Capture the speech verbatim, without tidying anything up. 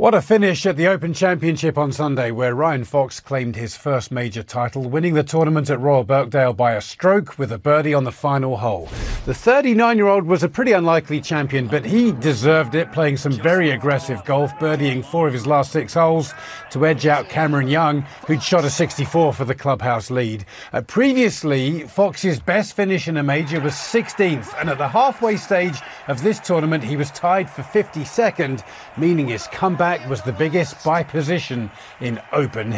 What a finish at the Open Championship on Sunday, where Ryan Fox claimed his first major title, winning the tournament at Royal Birkdale by a stroke with a birdie on the final hole. The thirty-nine-year-old was a pretty unlikely champion, but he deserved it, playing some very aggressive golf, birdieing four of his last six holes to edge out Cameron Young, who'd shot a sixty-four for the clubhouse lead. Uh, previously, Fox's best finish in a major was sixteenth, and at the halfway stage of this tournament, he was tied for fifty-second, meaning his comeback was the biggest by position in Open